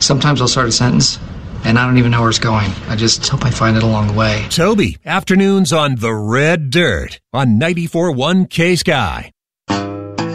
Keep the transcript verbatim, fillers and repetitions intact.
Sometimes I'll start a sentence, and I don't even know where it's going. I just hope I find it along the way. Toby, afternoons on The Red Dirt on ninety-four point one K-Sky.